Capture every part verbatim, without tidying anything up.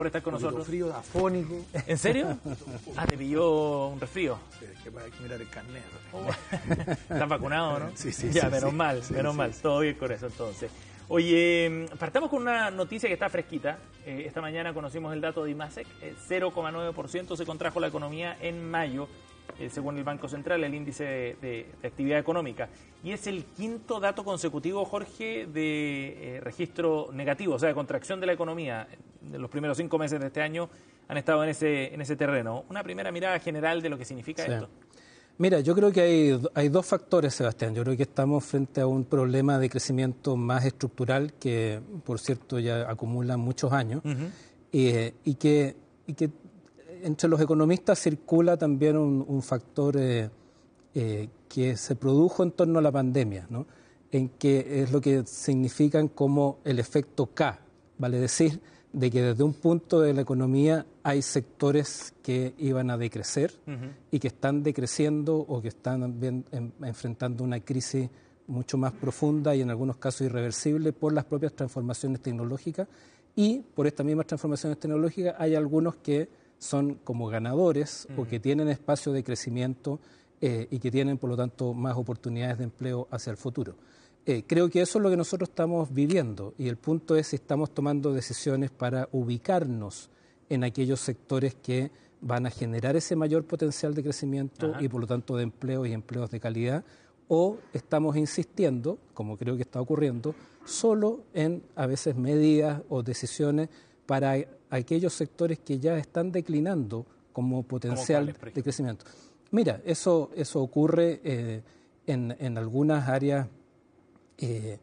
por estar con nosotros. Frío, afónico. ¿En serio? Ah, te pilló un resfrío. Sí, que hay que mirar el carnet. Oh. ¿Estás vacunado, no? Sí, sí. Ya, sí, menos sí, mal, sí, menos sí, mal. sí. Todo bien con eso, entonces. Oye, partamos con una noticia que está fresquita. Eh, esta mañana conocimos el dato de IMASEC. Eh, cero coma nueve por ciento se contrajo la economía en mayo, eh, según el Banco Central, el índice de, de, de actividad económica. Y es el quinto dato consecutivo, Jorge, de eh, registro negativo, o sea, de contracción de la economía. De los primeros cinco meses de este año han estado en ese, en ese terreno. Una primera mirada general de lo que significa sí. esto. Mira, yo creo que hay, hay dos factores, Sebastián. Yo creo que estamos frente a un problema de crecimiento más estructural que, por cierto, ya acumula muchos años, uh-huh. eh, y, que, y que entre los economistas circula también un, un factor eh, eh, que se produjo en torno a la pandemia, ¿no? En que es lo que significan como el efecto K, vale decir, de que desde un punto de la economía hay sectores que iban a decrecer uh-huh. y que están decreciendo o que están bien, en, enfrentando una crisis mucho más profunda y en algunos casos irreversible por las propias transformaciones tecnológicas, y por estas mismas transformaciones tecnológicas hay algunos que son como ganadores uh-huh. o que tienen espacio de crecimiento eh, y que tienen por lo tanto más oportunidades de empleo hacia el futuro. Eh, creo que eso es lo que nosotros estamos viviendo, y el punto es si estamos tomando decisiones para ubicarnos en aquellos sectores que van a generar ese mayor potencial de crecimiento Ajá. y por lo tanto de empleo y empleos de calidad, o estamos insistiendo, como creo que está ocurriendo, solo en a veces medidas o decisiones para aquellos sectores que ya están declinando como potencial cuáles, de crecimiento. Mira, eso, eso ocurre eh, en, en algunas áreas. Eh,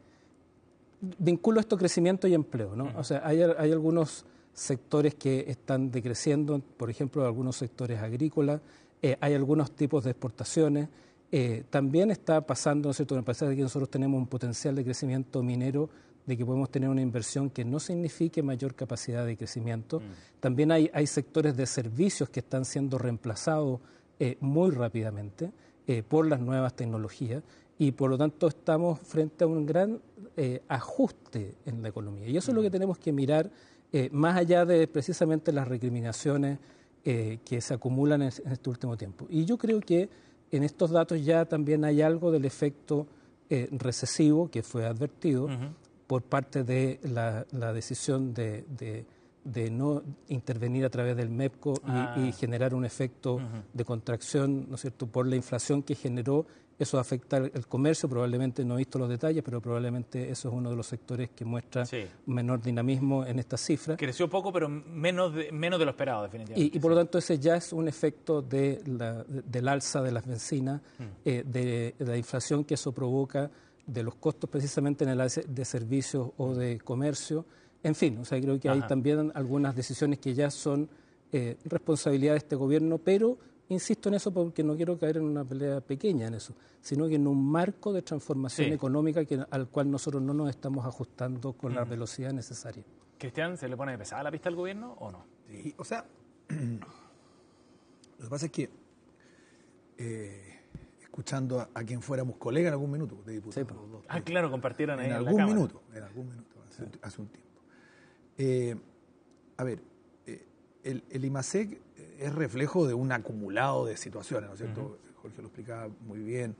vinculo esto crecimiento y empleo, ¿no? Uh-huh. O sea, hay, hay algunos sectores que están decreciendo, por ejemplo, algunos sectores agrícolas, eh, hay algunos tipos de exportaciones, eh, también está pasando, ¿no es cierto?, a pesar de que nosotros tenemos un potencial de crecimiento minero, de que podemos tener una inversión que no signifique mayor capacidad de crecimiento, uh-huh. también hay, hay sectores de servicios que están siendo reemplazados eh, muy rápidamente eh, por las nuevas tecnologías, y por lo tanto estamos frente a un gran eh, ajuste en la economía. Y eso es lo que tenemos que mirar, eh, más allá de precisamente las recriminaciones eh, que se acumulan en, en este último tiempo. Y yo creo que en estos datos ya también hay algo del efecto eh, recesivo que fue advertido uh-huh. por parte de la, la decisión de, de, de no intervenir a través del MEPCO y, ah. y generar un efecto uh-huh. de contracción, ¿no es cierto?, por la inflación que generó. Eso afecta el comercio, probablemente no he visto los detalles, pero probablemente eso es uno de los sectores que muestra sí. menor dinamismo en estas cifras. Creció poco, pero menos de, menos de lo esperado, definitivamente. Y, y por sí. lo tanto ese ya es un efecto de la, de, del alza de las bencinas, mm. eh, de, de la inflación que eso provoca, de los costos precisamente en el área de servicios o de comercio. En fin, o sea, creo que Ajá. hay también algunas decisiones que ya son eh, responsabilidad de este gobierno, pero insisto en eso porque no quiero caer en una pelea pequeña en eso, sino que en un marco de transformación sí. económica que, al cual nosotros no nos estamos ajustando con mm. la velocidad necesaria. Cristian, ¿se le pone pesada la pista al gobierno o no? Sí, o sea, lo que pasa es que eh, escuchando a, a quien fuéramos colegas en algún minuto de diputados. Sí, los dos, ah, claro, compartieron ahí en, en algún la minuto, en algún minuto, hace, sí. hace un tiempo. Eh, a ver, eh, el, el IMASEC es reflejo de un acumulado de situaciones, ¿no es cierto? Uh-huh. Jorge lo explicaba muy bien.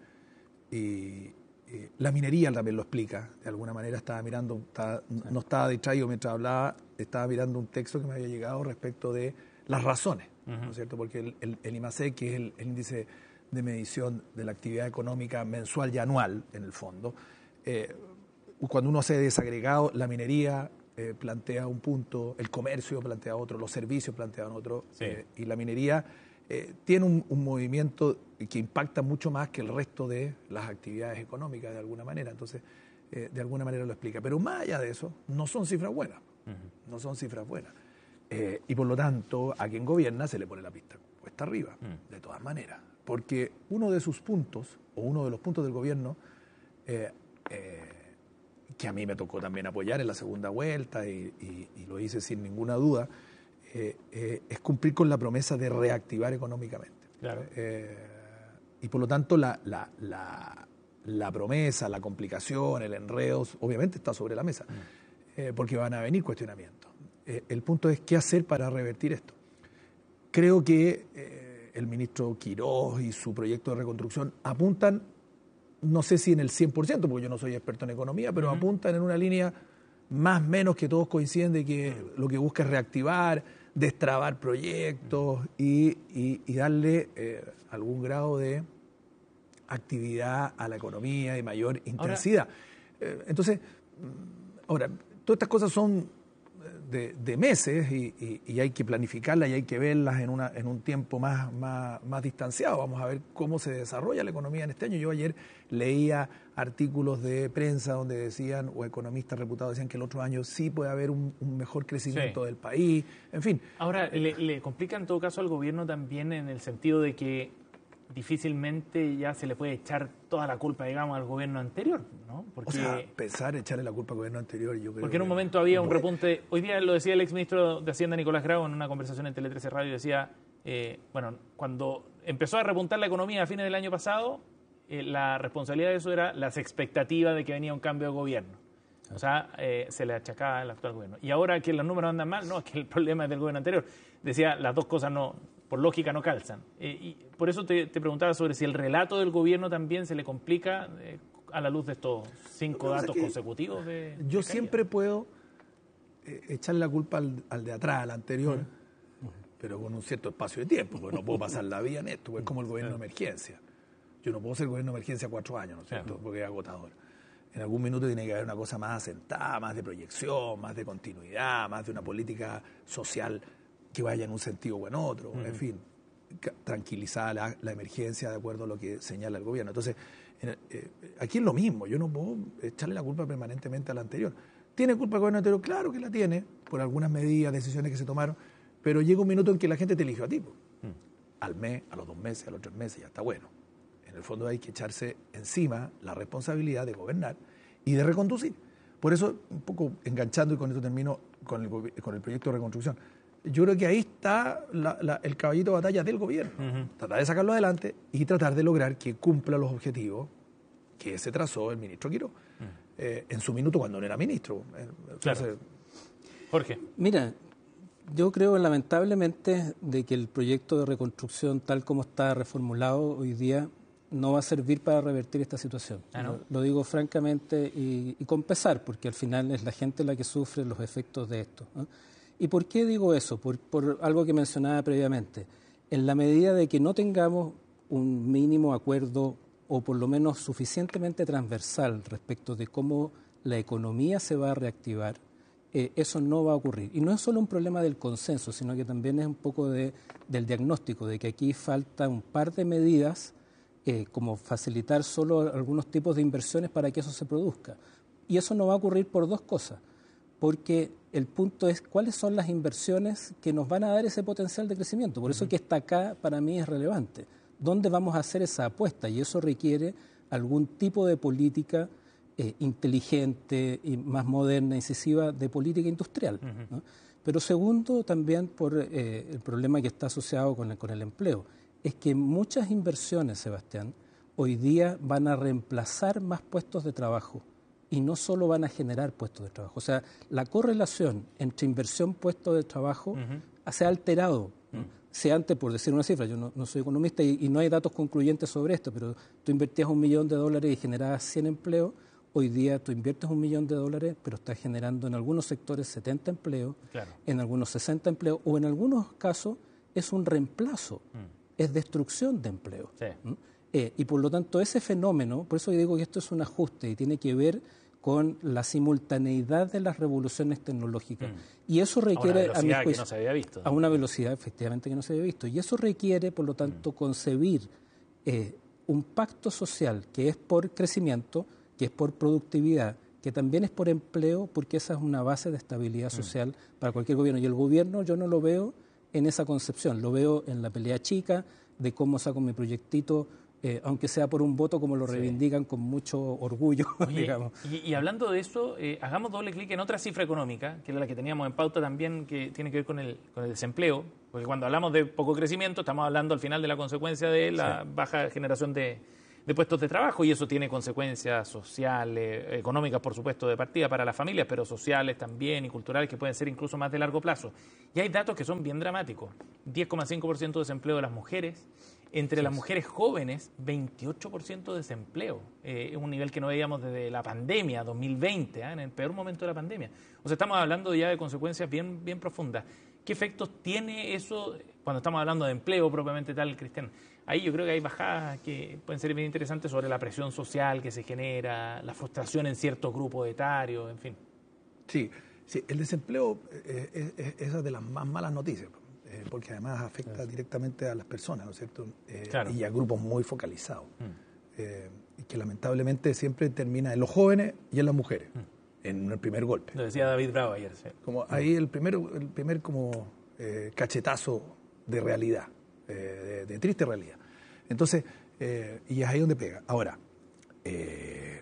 Y eh, la minería también lo explica. De alguna manera estaba mirando, estaba, sí. no estaba distraído mientras hablaba, estaba mirando un texto que me había llegado respecto de las razones, uh-huh. ¿no es cierto? Porque el, el, el IMASEC, que es el, el índice de medición de la actividad económica mensual y anual, en el fondo, eh, cuando uno hace desagregado, la minería Eh, plantea un punto, el comercio plantea otro, los servicios plantean otro, sí. eh, y la minería eh, tiene un, un movimiento que impacta mucho más que el resto de las actividades económicas de alguna manera, entonces eh, de alguna manera lo explica. Pero más allá de eso, no son cifras buenas, uh-huh. no son cifras buenas. Eh, y por lo tanto, a quien gobierna se le pone la pista cuesta arriba, uh-huh. de todas maneras, porque uno de sus puntos, o uno de los puntos del gobierno, eh, eh, que a mí me tocó también apoyar en la segunda vuelta y, y, y lo hice sin ninguna duda, eh, eh, es cumplir con la promesa de reactivar económicamente. Claro. Eh, y por lo tanto la, la, la, la promesa, la complicación, el enredo, obviamente está sobre la mesa, mm. eh, porque van a venir cuestionamientos. eh, el punto es qué hacer para revertir esto. Creo que eh, el ministro Quirós y su proyecto de reconstrucción apuntan, no sé si en el cien por ciento, porque yo no soy experto en economía, pero uh-huh. apuntan en una línea más o menos que todos coinciden de que lo que busca es reactivar, destrabar proyectos y, y, y darle eh, algún grado de actividad a la economía y mayor intensidad. Ahora, eh, entonces, ahora, todas estas cosas son de, de meses y, y, y hay que planificarlas y hay que verlas en, una, en un tiempo más, más, más distanciado. Vamos a ver cómo se desarrolla la economía en este año. Yo ayer leía artículos de prensa donde decían, o economistas reputados decían que el otro año sí puede haber un, un mejor crecimiento sí. del país, en fin. Ahora, le, le complica en todo caso al gobierno también en el sentido de que difícilmente ya se le puede echar toda la culpa, digamos, al gobierno anterior, ¿no? Porque, o sea, pensar echarle la culpa al gobierno anterior, yo creo porque en un momento había un repunte, hoy día lo decía el exministro de Hacienda Nicolás Grau en una conversación en Tele trece Radio, decía, eh, bueno, cuando empezó a repuntar la economía a fines del año pasado, eh, la responsabilidad de eso era las expectativas de que venía un cambio de gobierno. O sea, eh, se le achacaba al actual gobierno. Y ahora que los números andan mal, no, es que el problema es del gobierno anterior. Decía, las dos cosas no, por lógica no calzan. Eh, y por eso te, te preguntaba sobre si el relato del gobierno también se le complica eh, a la luz de estos cinco datos consecutivos. De, yo de siempre puedo eh, echarle la culpa al, al de atrás, al anterior, uh-huh. pero con un cierto espacio de tiempo, porque no puedo pasar la vida en esto, es como el gobierno de emergencia. Yo no puedo ser gobierno de emergencia cuatro años, ¿no es cierto? Claro. Porque es agotador. En algún minuto tiene que haber una cosa más asentada, más de proyección, más de continuidad, más de una política social que vaya en un sentido o en otro, uh-huh. en fin, tranquilizar la, la emergencia de acuerdo a lo que señala el gobierno. Entonces, eh, eh, aquí es lo mismo, yo no puedo echarle la culpa permanentemente al anterior. ¿Tiene culpa el gobierno anterior? Claro que la tiene, por algunas medidas, decisiones que se tomaron, pero llega un minuto en que la gente te eligió a ti. Uh-huh. Al mes, a los dos meses, a los tres meses, ya está bueno. En el fondo hay que echarse encima la responsabilidad de gobernar y de reconducir. Por eso, un poco enganchando, y con esto termino con el, con el proyecto de reconstrucción, yo creo que ahí está la, la, el caballito de batalla del gobierno. Uh-huh. Tratar de sacarlo adelante y tratar de lograr que cumpla los objetivos que se trazó el ministro Quirós uh-huh. eh, en su minuto cuando no era ministro. Entonces, claro. Jorge. Mira, yo creo lamentablemente de que el proyecto de reconstrucción tal como está reformulado hoy día no va a servir para revertir esta situación. Ah, ¿no? lo, lo digo francamente y, y con pesar, porque al final es la gente la que sufre los efectos de esto, ¿no? ¿Y por qué digo eso? Por, por algo que mencionaba previamente. En la medida de que no tengamos un mínimo acuerdo o por lo menos suficientemente transversal respecto de cómo la economía se va a reactivar, eh, eso no va a ocurrir. Y no es solo un problema del consenso, sino que también es un poco de, del diagnóstico, de que aquí falta un par de medidas Eh, como facilitar solo algunos tipos de inversiones para que eso se produzca. Y eso no va a ocurrir por dos cosas, porque el punto es cuáles son las inversiones que nos van a dar ese potencial de crecimiento. Por eso que está acá para mí es relevante. ¿Dónde vamos a hacer esa apuesta? Y eso requiere algún tipo de política eh, inteligente y más moderna, incisiva, de política industrial, uh-huh. ¿no? Pero segundo, también por eh, el problema que está asociado con el, con el empleo. Es que muchas inversiones, Sebastián, hoy día van a reemplazar más puestos de trabajo y no solo van a generar puestos de trabajo. O sea, la correlación entre inversión y puestos de trabajo uh-huh. se ha alterado. ¿no? Uh-huh. Si antes, por decir una cifra, yo no, no soy economista y, y no hay datos concluyentes sobre esto, pero tú invertías un millón de dólares y generabas cien empleos, hoy día tú inviertes un millón de dólares, pero estás generando en algunos sectores setenta empleos, claro. en algunos sesenta empleos, o en algunos casos es un reemplazo. Uh-huh. Es destrucción de empleo. Sí. ¿Mm? Eh, y por lo tanto ese fenómeno, por eso digo que esto es un ajuste y tiene que ver con la simultaneidad de las revoluciones tecnológicas. Mm. Y eso requiere, a, una velocidad a mi juicio, que no se había visto. A una velocidad efectivamente que no se había visto. Y eso requiere, por lo tanto, mm. concebir eh, un pacto social que es por crecimiento, que es por productividad, que también es por empleo, porque esa es una base de estabilidad social mm. para cualquier gobierno. Y el gobierno yo no lo veo en esa concepción, lo veo en la pelea chica de cómo saco mi proyectito, eh, aunque sea por un voto como lo sí. reivindican con mucho orgullo. Oye, digamos. Y, y hablando de eso, eh, hagamos doble clic en otra cifra económica, que era la que teníamos en pauta también, que tiene que ver con el, con el desempleo, porque cuando hablamos de poco crecimiento estamos hablando al final de la consecuencia de la sí. baja generación de, de puestos de trabajo y eso tiene consecuencias sociales, económicas, por supuesto, de partida para las familias, pero sociales también y culturales que pueden ser incluso más de largo plazo. Y hay datos que son bien dramáticos. diez coma cinco por ciento de desempleo de las mujeres. Entre las mujeres jóvenes, veintiocho por ciento de desempleo. Es eh, un nivel que no veíamos desde la pandemia, dos mil veinte, ¿eh? En el peor momento de la pandemia. O sea, estamos hablando ya de consecuencias bien, bien profundas. ¿Qué efectos tiene eso cuando estamos hablando de empleo propiamente tal, Cristian? Ahí yo creo que hay bajadas que pueden ser bien interesantes sobre la presión social que se genera, la frustración en ciertos grupos etarios, en fin. Sí, sí, el desempleo eh, es, es, es esa de las más malas noticias, eh, porque además afecta claro. directamente a las personas, ¿no es cierto? Eh, claro. Y a grupos muy focalizados, mm. eh, y que lamentablemente siempre termina en los jóvenes y en las mujeres, mm. en el primer golpe. Lo decía David Bravo ayer. Sí. Como ahí el primer, el primer como eh, cachetazo de realidad, eh, de, de triste realidad. Entonces, eh, y es ahí donde pega. Ahora, eh,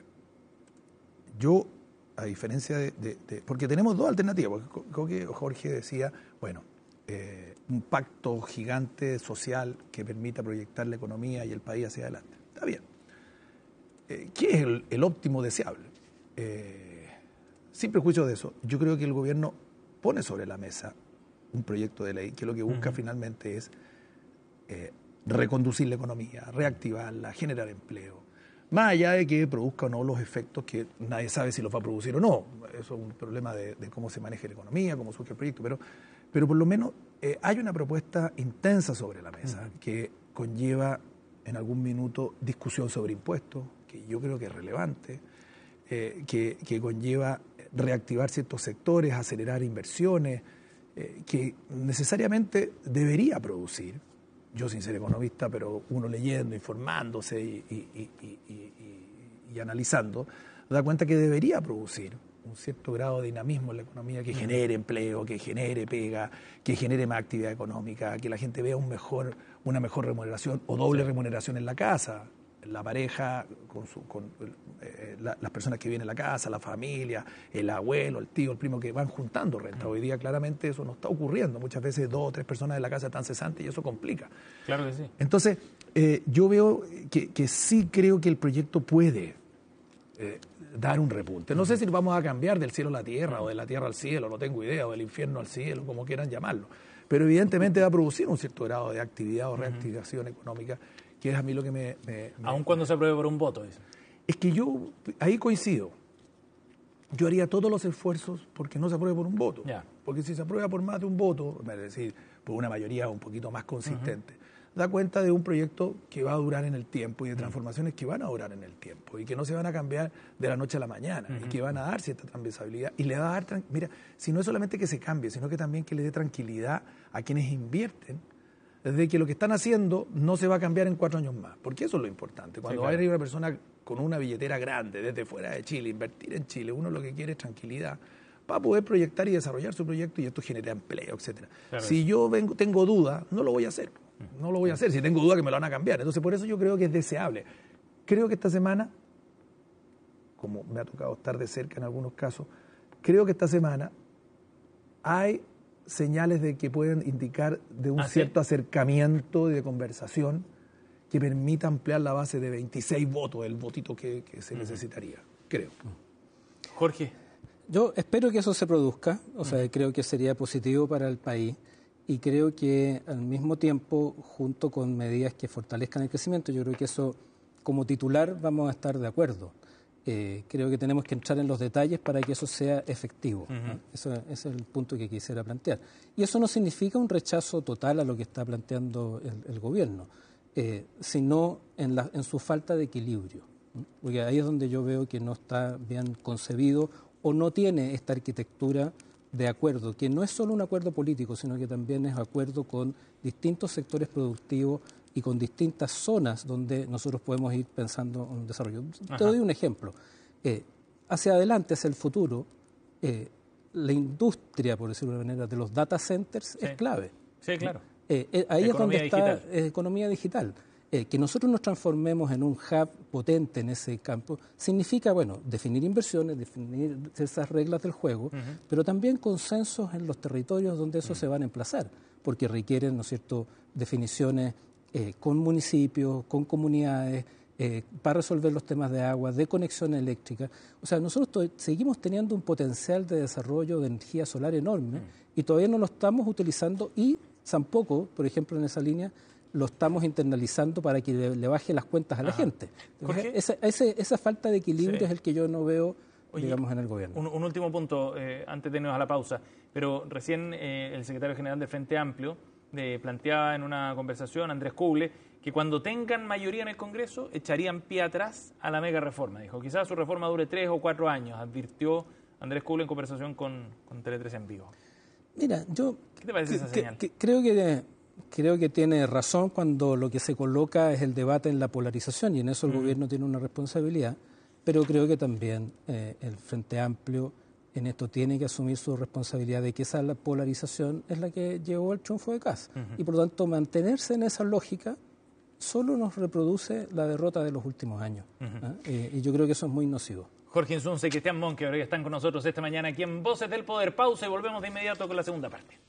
yo, a diferencia de, de, de... Porque tenemos dos alternativas, porque creo que Jorge decía, bueno, eh, un pacto gigante social que permita proyectar la economía y el país hacia adelante. Está bien. Eh, ¿Qué es el, el óptimo deseable? Eh, sin prejuicio de eso, yo creo que el gobierno pone sobre la mesa un proyecto de ley que lo que busca uh-huh. finalmente es... Eh, reconducir la economía, reactivarla, generar empleo, más allá de que produzca o no los efectos que nadie sabe si los va a producir o no. Eso es un problema de, de cómo se maneja la economía, cómo surge el proyecto, pero, pero por lo menos eh, hay una propuesta intensa sobre la mesa uh-huh. que conlleva en algún minuto discusión sobre impuestos, que yo creo que es relevante, eh, que, que conlleva reactivar ciertos sectores, acelerar inversiones, eh, que necesariamente debería producir. Yo sin ser economista, pero uno leyendo, informándose y, y, y, y, y, y analizando, da cuenta que debería producir un cierto grado de dinamismo en la economía que genere empleo, que genere pega, que genere más actividad económica, que la gente vea un mejor, una mejor remuneración o doble sí. remuneración en la casa. La pareja, con, su, con eh, la, las personas que vienen a la casa, la familia, el abuelo, el tío, el primo, que van juntando renta. Hoy día claramente eso no está ocurriendo. Muchas veces dos o tres personas de la casa están cesantes y eso complica. Claro que sí. Entonces, eh, yo veo que, que sí creo que el proyecto puede eh, dar un repunte. No sé si vamos a cambiar del cielo a la tierra o de la tierra al cielo, no tengo idea, o del infierno al cielo, como quieran llamarlo. Pero evidentemente va a producir un cierto grado de actividad o reactivación uh-huh. económica, que es a mí lo que me... me, me Aun cuando se apruebe por un voto, dice. Es que yo, ahí coincido, yo haría todos los esfuerzos porque no se apruebe por un voto. Yeah. Porque si se aprueba por más de un voto, es decir, por una mayoría un poquito más consistente, uh-huh. da cuenta de un proyecto que va a durar en el tiempo y de transformaciones que van a durar en el tiempo y que no se van a cambiar de la noche a la mañana uh-huh. y que van a dar cierta transversabilidad y le va a dar, mira, si no es solamente que se cambie, sino que también que le dé tranquilidad a quienes invierten, de que lo que están haciendo no se va a cambiar en cuatro años más, porque eso es lo importante. Cuando sí, claro. va a ir una persona con una billetera grande desde fuera de Chile, invertir en Chile, uno lo que quiere es tranquilidad para poder proyectar y desarrollar su proyecto y esto genera empleo, etcétera. Claro. Si yo vengo, tengo duda, no lo voy a hacer, no lo voy a hacer, si tengo duda que me lo van a cambiar. Entonces por eso yo creo que es deseable. Creo que esta semana, como me ha tocado estar de cerca en algunos casos, creo que esta semana hay señales de que pueden indicar de un ¿Ah, cierto sí? acercamiento de conversación que permita ampliar la base de veintiséis votos, el votito que, que se uh-huh. necesitaría, creo. Jorge. Yo espero que eso se produzca, o sea, uh-huh. creo que sería positivo para el país y creo que al mismo tiempo, junto con medidas que fortalezcan el crecimiento, yo creo que eso, como titular, vamos a estar de acuerdo. Eh, creo que tenemos que entrar en los detalles para que eso sea efectivo. Uh-huh. ¿no? Eso, ese es el punto que quisiera plantear. Y eso no significa un rechazo total a lo que está planteando el, el gobierno, eh, sino en, la, en su falta de equilibrio. ¿no? Porque ahí es donde yo veo que no está bien concebido o no tiene esta arquitectura de acuerdo, que no es solo un acuerdo político, sino que también es acuerdo con distintos sectores productivos y con distintas zonas donde nosotros podemos ir pensando en desarrollo. Ajá. Te doy un ejemplo. Eh, hacia adelante, hacia el futuro, eh, la industria, por decirlo de una manera, de los data centers sí. es clave. Sí, claro. Eh, eh, ahí economía es donde digital. está eh, economía digital. Eh, que nosotros nos transformemos en un hub potente en ese campo significa, bueno, definir inversiones, definir esas reglas del juego, uh-huh. pero también consensos en los territorios donde eso uh-huh. se van a emplazar, porque requieren, ¿no es cierto?, definiciones Eh, con municipios, con comunidades, eh, para resolver los temas de agua, de conexión eléctrica. O sea, nosotros seguimos teniendo un potencial de desarrollo de energía solar enorme y todavía no lo estamos utilizando y tampoco, por ejemplo, en esa línea, lo estamos internalizando para que le, le baje las cuentas a la Ajá. gente. Esa, ese, esa falta de equilibrio sí. es el que yo no veo, Oye, digamos, en el gobierno. Un, un último punto, eh, antes de irnos a la pausa, pero recién eh, el secretario general del Frente Amplio eh, planteaba en una conversación, Andrés Kuble, que cuando tengan mayoría en el Congreso echarían pie atrás a la mega reforma. Dijo, quizás su reforma dure tres o cuatro años, advirtió Andrés Kuble en conversación con, con Tele tres en vivo. Mira, yo... ¿Qué te parece que, esa señal? Que, que, creo que... Creo que tiene razón cuando lo que se coloca es el debate en la polarización y en eso el mm. gobierno tiene una responsabilidad, pero creo que también eh, el Frente Amplio en esto tiene que asumir su responsabilidad de que esa polarización es la que llevó al triunfo de Kast. Uh-huh. Y por lo tanto mantenerse en esa lógica solo nos reproduce la derrota de los últimos años. Uh-huh. ¿eh? Eh, y yo creo que eso es muy nocivo. Jorge Insunza y Cristian Monkeberg hoy están con nosotros esta mañana aquí en Voces del Poder. Pausa y volvemos de inmediato con la segunda parte.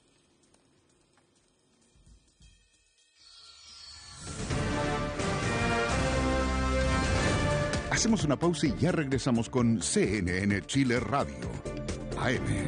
Hacemos una pausa y ya regresamos con C N N Chile Radio, A M.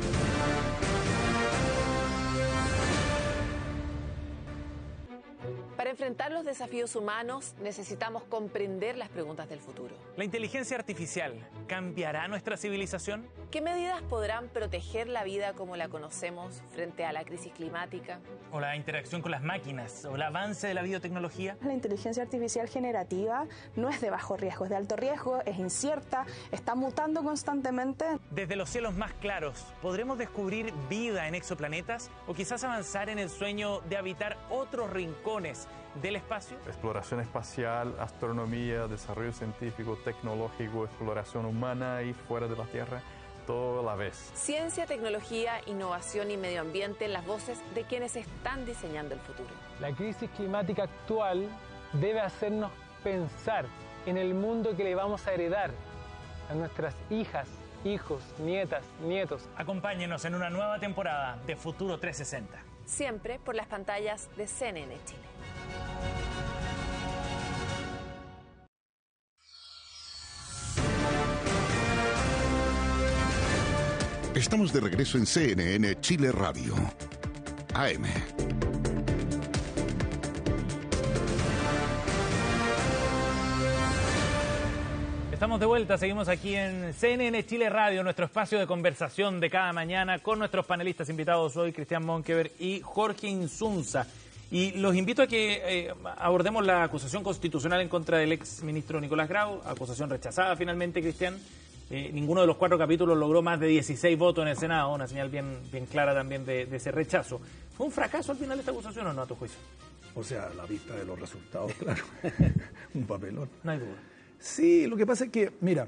Para enfrentar los desafíos humanos necesitamos comprender las preguntas del futuro. ¿La inteligencia artificial cambiará nuestra civilización? ¿Qué medidas podrán proteger la vida como la conocemos frente a la crisis climática? ¿O la interacción con las máquinas? ¿O el avance de la biotecnología? La inteligencia artificial generativa no es de bajo riesgo, es de alto riesgo, es incierta, está mutando constantemente. Desde los cielos más claros, ¿podremos descubrir vida en exoplanetas? ¿O quizás avanzar en el sueño de habitar otros rincones del espacio? Exploración espacial, astronomía, desarrollo científico, tecnológico, exploración humana y fuera de la Tierra, todo a la vez. Ciencia, tecnología, innovación y medio ambiente, las voces de quienes están diseñando el futuro. La crisis climática actual debe hacernos pensar en el mundo que le vamos a heredar a nuestras hijas, hijos, nietas, nietos. Acompáñenos en una nueva temporada de Futuro trescientos sesenta. Siempre por las pantallas de C N N Chile. Estamos de regreso en C N N Chile Radio, A M. Estamos de vuelta, seguimos aquí en C N N Chile Radio, nuestro espacio de conversación de cada mañana con nuestros panelistas invitados hoy, Cristian Monkeberg y Jorge Insunza. Y los invito a que eh, abordemos la acusación constitucional en contra del ex ministro Nicolás Grau, acusación rechazada finalmente, Cristian. Eh, ninguno de los cuatro capítulos logró más de dieciséis votos en el Senado, una señal bien, bien clara también de, de ese rechazo. ¿Fue un fracaso al final esta acusación o no, a tu juicio? O sea, a la vista de los resultados, claro, un papelón. No hay duda. Sí, lo que pasa es que, mira,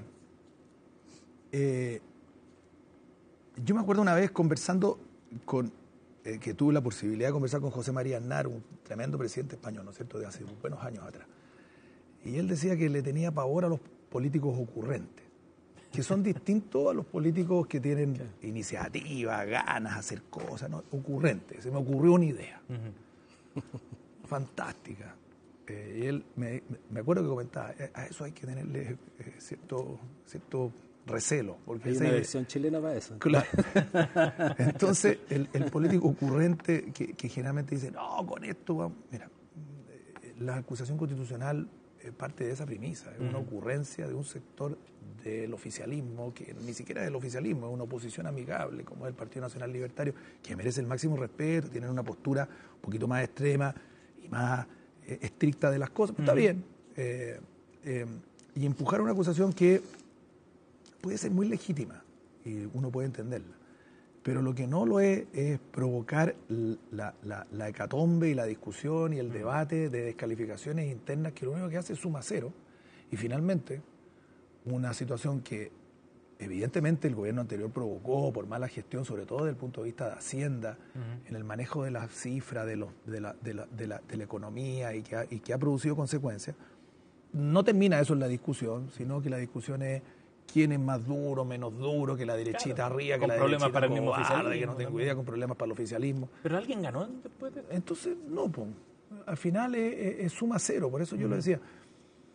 eh, yo me acuerdo una vez conversando con, eh, que tuve la posibilidad de conversar con José María Aznar, un tremendo presidente español, ¿no es cierto?, de hace buenos años atrás. Y él decía que le tenía pavor a los políticos ocurrentes, que son distintos a los políticos que tienen okay. iniciativa, ganas de hacer cosas, ¿no? Ocurrentes. Se me ocurrió una idea. Uh-huh. Fantástica. Eh, y él, me, me acuerdo que comentaba, eh, a eso hay que tenerle eh, cierto, cierto recelo. Porque hay una idea, versión chilena para eso. Claro. Entonces, el, el político ocurrente que, que generalmente dice, no, con esto vamos. Mira, la acusación constitucional es parte de esa premisa, es uh-huh. una ocurrencia de un sector del oficialismo, que ni siquiera es del oficialismo, es una oposición amigable, como es el Partido Nacional Libertario, que merece el máximo respeto, tienen una postura un poquito más extrema y más eh, estricta de las cosas, pero uh-huh. está bien. Eh, eh, y empujar una acusación que puede ser muy legítima, y uno puede entenderla, pero lo que no lo es es provocar la, la, la hecatombe y la discusión y el uh-huh. debate de descalificaciones internas, que lo único que hace es suma cero, y finalmente una situación que evidentemente el gobierno anterior provocó por mala gestión, sobre todo desde el punto de vista de Hacienda, uh-huh. en el manejo de las cifras de, los, de, la, de, la, de, la, de la economía y que, ha, y que ha producido consecuencias. No termina eso en la discusión, sino que la discusión es quién es más duro, menos duro, que la derechita claro, arriba, que la derechita para el mismo oficialismo, que no tengo idea, con problemas para el oficialismo. ¿Pero alguien ganó después de eso? Entonces, no, pues, al final es, es, es suma cero, por eso yo uh-huh. lo decía.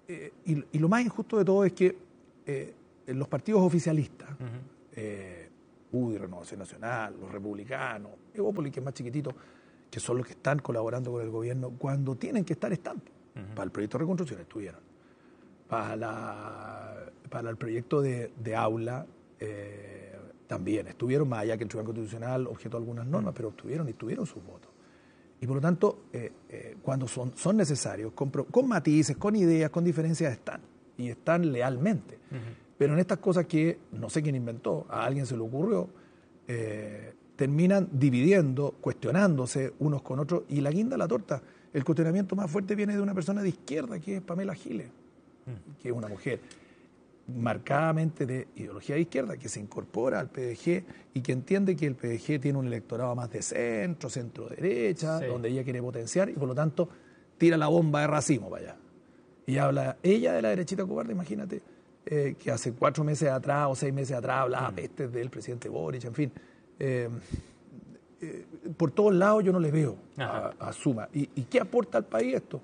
eh, y, y lo más injusto de todo es que eh, los partidos oficialistas, uh-huh. eh, U D I, Renovación Nacional, los republicanos, Evópolis, que es más chiquitito, que son los que están colaborando con el gobierno, cuando tienen que estar, están. Uh-huh. Para el proyecto de reconstrucción estuvieron. Para, la, para el proyecto de, de aula eh, también estuvieron, más allá que el Tribunal Constitucional objetó algunas normas, uh-huh. pero estuvieron y tuvieron sus votos. Y por lo tanto, eh, eh, cuando son, son necesarios, con, con matices, con ideas, con diferencias, están. Y están lealmente. Uh-huh. Pero en estas cosas que no sé quién inventó, a alguien se le ocurrió, eh, terminan dividiendo, cuestionándose unos con otros, y la guinda a la torta, el cuestionamiento más fuerte viene de una persona de izquierda, que es Pamela Giles, mm. que es una mujer marcadamente de ideología de izquierda, que se incorpora al P D G y que entiende que el P D G tiene un electorado más de centro, centro-derecha, sí. donde ella quiere potenciar, y por lo tanto tira la bomba de racimo para allá. Y habla ella de la derechita cobarde, imagínate, eh, que hace cuatro meses atrás o seis meses atrás hablaba mm. pestes del presidente Boric, en fin. Eh, eh, por todos lados yo no le veo a, a Suma. ¿Y, ¿Y qué aporta al país esto?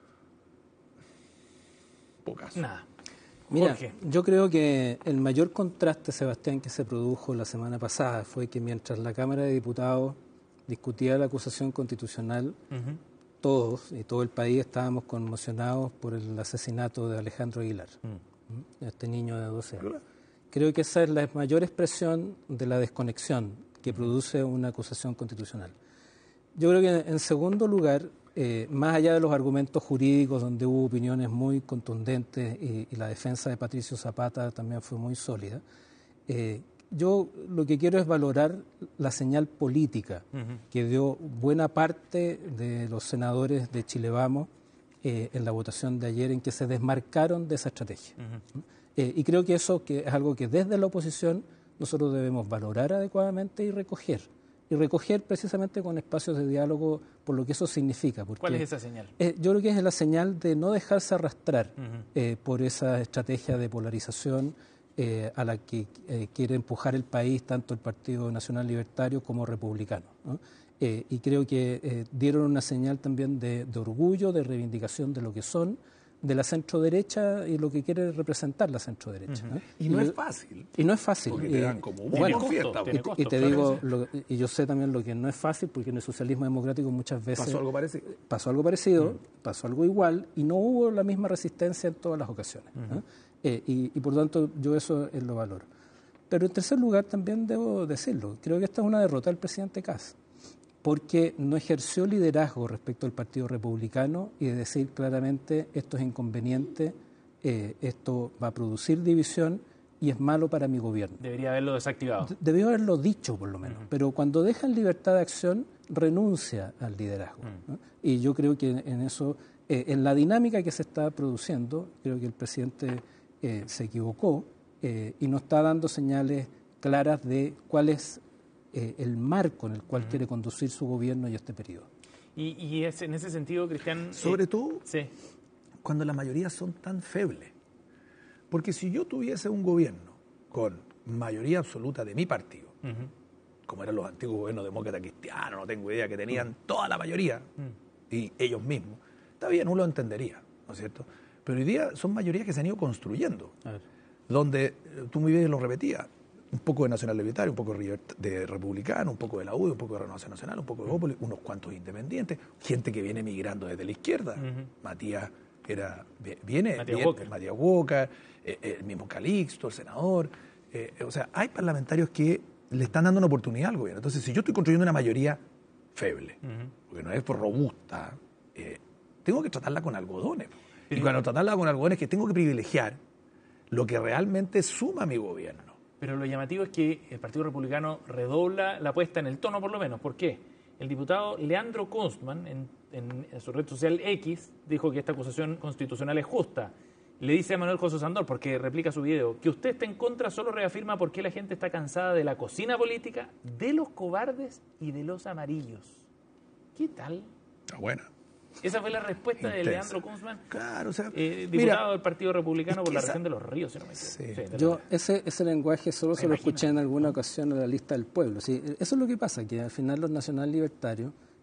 Pocas. Nada. Mira, yo creo que el mayor contraste, Sebastián, que se produjo la semana pasada fue que mientras la Cámara de Diputados discutía la acusación constitucional, uh-huh. todos y todo el país estábamos conmocionados por el asesinato de Alejandro Aguilar, uh-huh. este niño de doce años. Creo que esa es la mayor expresión de la desconexión que produce una acusación constitucional. Yo creo que, en segundo lugar, eh, más allá de los argumentos jurídicos, donde hubo opiniones muy contundentes y, y la defensa de Patricio Zapata también fue muy sólida, eh, yo lo que quiero es valorar la señal política uh-huh. que dio buena parte de los senadores de Chile Vamos eh, en la votación de ayer, en que se desmarcaron de esa estrategia. Uh-huh. Eh, y creo que eso que es algo que desde la oposición nosotros debemos valorar adecuadamente y recoger. Y recoger precisamente con espacios de diálogo por lo que eso significa. Porque, ¿cuál es esa señal? Eh, yo creo que es la señal de no dejarse arrastrar uh-huh. eh, por esa estrategia de polarización eh, a la que eh, quiere empujar el país, tanto el Partido Nacional Libertario como republicano, ¿no? Eh, y creo que eh, dieron una señal también de, de orgullo, de reivindicación de lo que son, de la centro-derecha y lo que quiere representar la centro-derecha. Uh-huh. ¿no? Y no y, es fácil. Y no es fácil. Porque te dan como un bueno, fiesta, y, costo, y te digo, lo, y yo sé también lo que no es fácil, porque en el socialismo democrático muchas veces... Pasó algo parecido. Pasó algo parecido, uh-huh. pasó algo igual, y no hubo la misma resistencia en todas las ocasiones. Uh-huh. ¿no? eh, y, y por tanto yo eso es lo valoro. Pero en tercer lugar también debo decirlo, creo que esta es una derrota del presidente Kast, porque no ejerció liderazgo respecto al Partido Republicano y de decir claramente esto es inconveniente, eh, esto va a producir división y es malo para mi gobierno. Debería haberlo desactivado. De- debió haberlo dicho por lo menos, uh-huh. pero cuando dejan libertad de acción renuncia al liderazgo. Uh-huh. ¿no? Y yo creo que en eso, eh, en la dinámica que se está produciendo, creo que el presidente eh, se equivocó eh, y no está dando señales claras de cuál es Eh, el marco en el cual uh-huh. quiere conducir su gobierno y este periodo. Y, y es en ese sentido, Cristian... Sobre eh, todo sí. cuando la mayoría son tan febles. Porque si yo tuviese un gobierno con mayoría absoluta de mi partido, uh-huh. como eran los antiguos gobiernos demócratas cristianos, no tengo idea, que tenían uh-huh. toda la mayoría, uh-huh. y ellos mismos, está bien, uno lo entendería, ¿no es cierto? Pero hoy día son mayorías que se han ido construyendo, donde, tú muy bien lo repetías, un poco de Nacional Libertario, un poco de Republicano, un poco de la U D I, un poco de Renovación Nacional, un poco de Evópolis, unos cuantos independientes, gente que viene migrando desde la izquierda. Uh-huh. Matías era, viene, Matías viene, Walker, Matías Walker eh, el mismo Calixto, el senador. Eh, o sea, hay parlamentarios que le están dando una oportunidad al gobierno. Entonces, si yo estoy construyendo una mayoría feble, uh-huh. porque no es por robusta, eh, tengo que tratarla con algodones. Y uh-huh. cuando tratarla con algodones, que tengo que privilegiar lo que realmente suma a mi gobierno. Pero lo llamativo es que el Partido Republicano redobla la apuesta en el tono, por lo menos. ¿Por qué? El diputado Leandro Kunstmann, en, en, en su red social X, dijo que esta acusación constitucional es justa. Le dice a Manuel José Sandor, porque replica su video, que usted está en contra solo reafirma por qué la gente está cansada de la cocina política, de los cobardes y de los amarillos. ¿Qué tal? Está buena. Esa fue la respuesta Intensa. de Leandro Kunstmann, claro, o sea, eh, diputado mira, del Partido Republicano por la esa, región de Los Ríos, si no me equivoco. Sí. Sí, Yo ese, ese lenguaje solo me se lo imagino. escuché en alguna ocasión en la lista del pueblo. Sí, eso es lo que pasa, que al final los nacional libertarios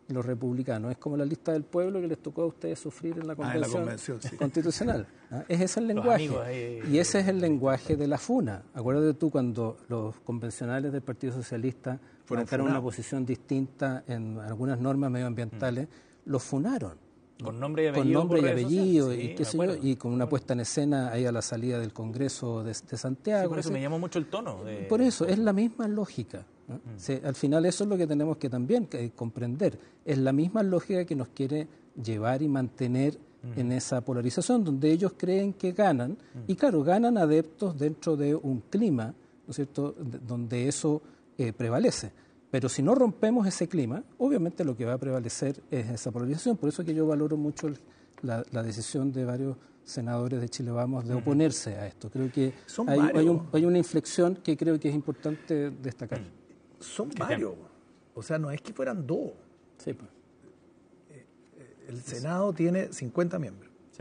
los republicanos. Es como la lista del pueblo que les tocó a ustedes sufrir en la convención, ah, en la convención sí. constitucional. ¿Ah? Es ese el lenguaje. Amigos, eh, y ese es el lenguaje de la funa. Acuérdate tú cuando los convencionales del Partido Socialista marcaron una posición distinta en algunas normas medioambientales, mm. los funaron. Con nombre y apellido. Con nombre y apellido, sí, y, qué sé yo, y con una puesta en escena ahí a la salida del Congreso de, de Santiago. Sí, por eso ¿sí? me llamó mucho el tono. De... Por eso, es la misma lógica. ¿no? Mm. Sí, al final eso es lo que tenemos que también que comprender. Es la misma lógica que nos quiere llevar y mantener mm. en esa polarización, donde ellos creen que ganan, mm. y claro, ganan adeptos dentro de un clima, ¿no es cierto?, de, donde eso eh, prevalece. Pero si no rompemos ese clima, obviamente lo que va a prevalecer es esa polarización. Por eso es que yo valoro mucho el, la, la decisión de varios senadores de Chile Vamos de oponerse a esto. Creo que hay, hay, un, hay una inflexión que creo que es importante destacar. Son varios. O sea, no es que fueran dos. Sí, pues. El Senado tiene cincuenta miembros. Sí.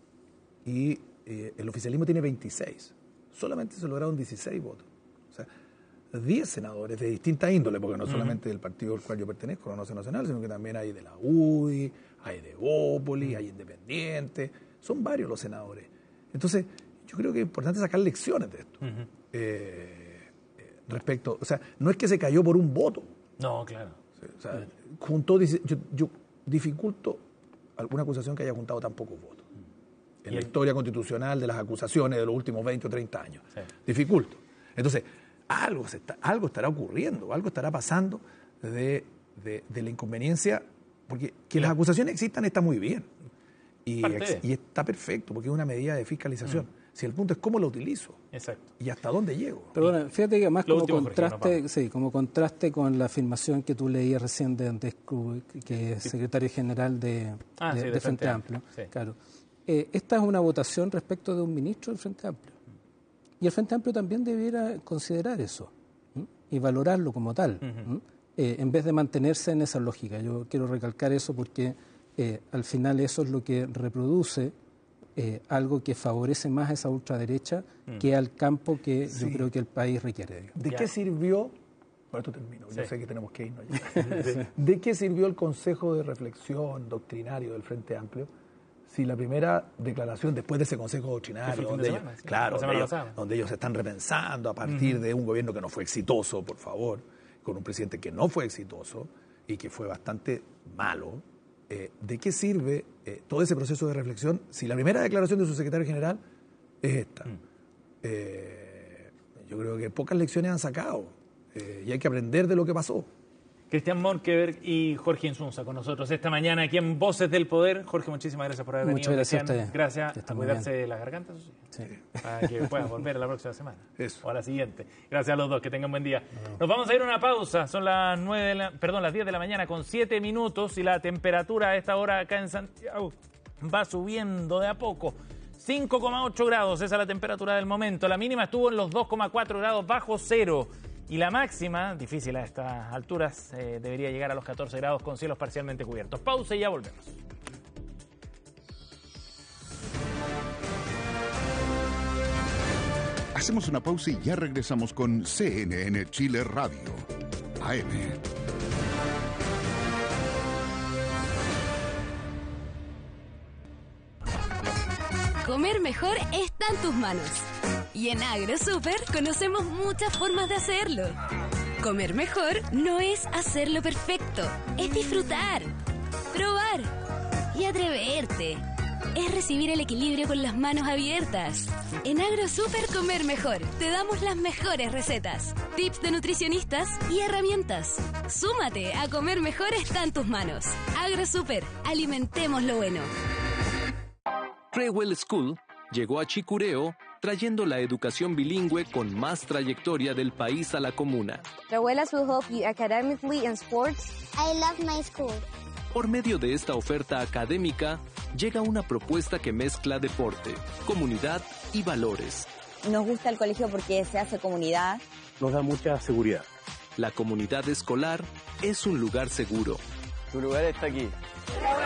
Y eh, el oficialismo tiene veintiséis. Solamente se lograron dieciséis votos. O sea, diez senadores de distinta índole, porque no solamente del partido al cual yo pertenezco, la Renovación Nacional, sino que también hay de la U D I, hay de Bópoli, hay independientes, son varios los senadores. Entonces, yo creo que es importante sacar lecciones de esto. Uh-huh. eh, eh, respecto, o sea, no es que se cayó por un voto. No, claro. O sea, uh-huh. juntó, yo, yo dificulto alguna acusación que haya juntado tan pocos votos. Uh-huh. En la historia constitucional de las acusaciones de los últimos veinte o treinta años. Sí. Dificulto. Entonces, Algo, se está, algo estará ocurriendo, algo estará pasando de, de, de la inconveniencia, porque que las acusaciones existan está muy bien y, ex, y está perfecto, porque es una medida de fiscalización. Mm. Si el punto es cómo lo utilizo. Exacto. Y hasta dónde llego. Pero bueno, fíjate que además como contraste, sí, como contraste con la afirmación que tú leías recién de Andrés Cruz, que es secretario general de, ah, de, sí, de, de Frente, Frente Amplio. Amplio. Sí. Claro. Eh, esta es una votación respecto de un ministro del Frente Amplio. Y el Frente Amplio también debiera considerar eso, ¿sí? Y valorarlo como tal, uh-huh. eh, en vez de mantenerse en esa lógica. Yo quiero recalcar eso porque eh, al final eso es lo que reproduce eh, algo que favorece más a esa ultraderecha uh-huh. que al campo que sí. yo creo que el país requiere. ¿De ya. qué sirvió? Por esto termino, sí. yo sé que tenemos que irnos ya. ¿De, ¿De qué sirvió el Consejo de Reflexión Doctrinario del Frente Amplio? Si la primera declaración después de ese consejo doctrinario, donde, ellos, sí, claro, donde, ellos, donde ellos se están repensando a partir uh-huh. de un gobierno que no fue exitoso, por favor, con un presidente que no fue exitoso y que fue bastante malo, eh, ¿de qué sirve eh, todo ese proceso de reflexión si la primera declaración de su secretario general es esta? Uh-huh. Eh, yo creo que pocas lecciones han sacado eh, y hay que aprender de lo que pasó. Cristian Monkeberg y Jorge Insunza con nosotros esta mañana aquí en Voces del Poder. Jorge, muchísimas gracias por haber venido. Muchas gracias Cristian, a usted. Gracias a cuidarse de la garganta, eso sí, sí. Para que puedas volver la próxima semana. Eso. O a la siguiente. Gracias a los dos, que tengan buen día. No. Nos vamos a ir a una pausa. Son las nueve de la, perdón, las diez de la mañana con siete minutos y la temperatura a esta hora acá en Santiago va subiendo de a poco. cinco coma ocho grados, esa es la temperatura del momento. La mínima estuvo en los dos coma cuatro grados bajo cero. Y la máxima, difícil a estas alturas, eh, debería llegar a los catorce grados con cielos parcialmente cubiertos. Pausa y ya volvemos. Hacemos una pausa y ya regresamos con C N N Chile Radio, A M. Comer mejor está en tus manos. Y en AgroSuper conocemos muchas formas de hacerlo. Comer mejor no es hacerlo perfecto, es disfrutar, probar y atreverte. Es recibir el equilibrio con las manos abiertas. En AgroSuper Comer Mejor te damos las mejores recetas, tips de nutricionistas y herramientas. Súmate a Comer Mejor está en tus manos. AgroSuper, alimentemos lo bueno. Crewell School llegó a Chicureo trayendo la educación bilingüe con más trayectoria del país a la comuna. The abuelas will help you academically in sports. I love my school. Por medio de esta oferta académica, llega una propuesta que mezcla deporte, comunidad y valores. Nos gusta el colegio porque se hace comunidad. Nos da mucha seguridad. La comunidad escolar es un lugar seguro. Tu lugar está aquí.